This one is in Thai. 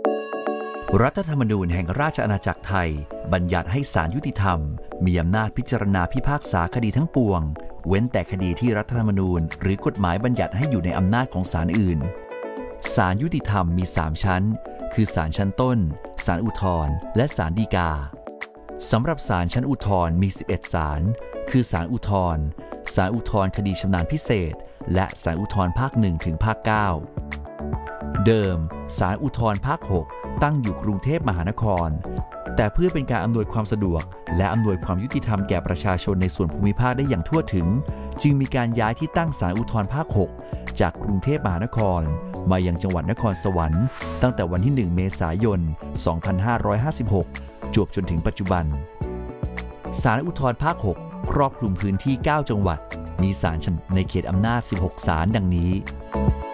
รัฐธรรมนูญแห่งราชอาณาจักรไทยบัญญัติให้ศาลยุติธรรมมีอำนาจพิจารณาพิพากษาคดีทั้งปวงเว้นแต่คดีที่รัฐธรรมนูญหรือกฎหมายบัญญัติให้อยู่ในอำนาจของศาลอื่นศาลยุติธรรมมี3ชั้นคือศาลชั้นต้นศาลอุทธรณ์และศาลฎีกาสำหรับศาลชั้นอุทธรณ์มี11ศาลคือศาลอุทธรณ์ศาลอุทธรณ์คดีชำนาญพิเศษและศาลอุทธรณ์ภาค1ถึงภาค9เดิมศาลอุทธรณ์ภาค6ตั้งอยู่กรุงเทพมหานครแต่เพื่อเป็นการอำนวยความสะดวกและอำนวยความยุติธรรมแก่ประชาชนในส่วนภูมิภาคได้อย่างทั่วถึงจึงมีการย้ายที่ตั้งศาลอุทธรณ์ภาค6จากกรุงเทพมหานครมายังจังหวัดนครสวรรค์ตั้งแต่วันที่1เมษายน2556จวบจนถึงปัจจุบันศาลอุทธรณ์ภาค6ครอบคลุมพื้นที่9จังหวัดมีศาลในเขตอำนาจ16ศาลดังนี้